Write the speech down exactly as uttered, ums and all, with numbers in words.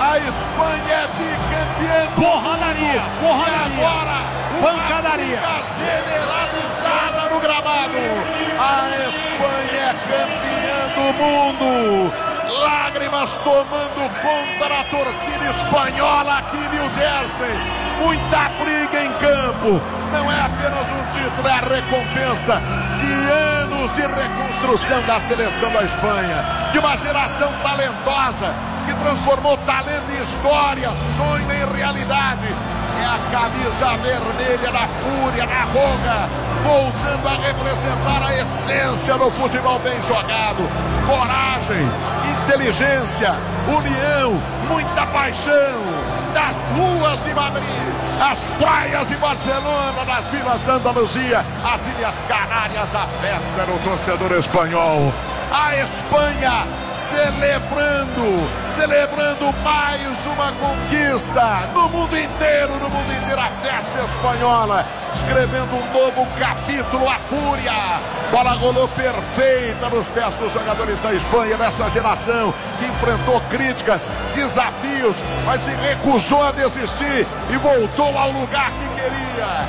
A Espanha é bicampeã. Porradaria, porradaria. E agora, pancadaria generalizada no gramado. A Espanha é campeã do mundo. Lágrimas tomando conta da torcida espanhola aqui em New Jersey. Muita briga em campo. Não é apenas um título, é a recompensa de anos de reconstrução da seleção da Espanha. De uma geração talentosa que transformou talento em história, sonho em realidade. É a camisa vermelha da fúria, da roga, voltando a representar a essência do futebol bem jogado. Coragem, inteligência, união, muita paixão. Das ruas de Madrid, as praias de Barcelona, das vilas da Andaluzia, as Ilhas Canárias, a festa do torcedor espanhol. A Espanha celebrando, celebrando mais uma conquista no mundo inteiro, no mundo inteiro, a festa espanhola, escrevendo um novo capítulo, a fúria. Bola rolou perfeita nos pés dos jogadores da Espanha, nessa geração que enfrentou críticas, desafios, mas se recusou a desistir e voltou ao lugar que queria.